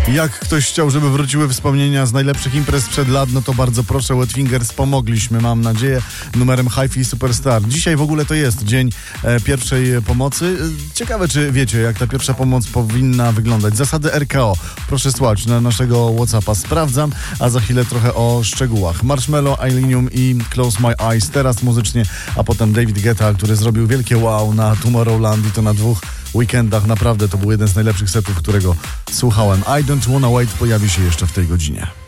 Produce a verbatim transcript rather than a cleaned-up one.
Jak ktoś chciał, żeby wróciły wspomnienia z najlepszych imprez sprzed lat, no to bardzo proszę, Wet Fingers, pomogliśmy, mam nadzieję, numerem Hi-Fi Superstar. Dzisiaj w ogóle to jest dzień e, pierwszej pomocy. Ciekawe, czy wiecie, jak ta pierwsza pomoc powinna wyglądać. Zasady R K O. Proszę słuchać na naszego WhatsAppa. Sprawdzam, a za chwilę trochę o szczegółach. Marshmello, Illenium i Close My Eyes teraz muzycznie, a potem David Guetta, który zrobił wielkie wow na Tomorrowland i to na dwóch weekendach. Naprawdę to był jeden z najlepszych setów, którego słuchałem. I Don't Wanna Wait pojawi się jeszcze w tej godzinie.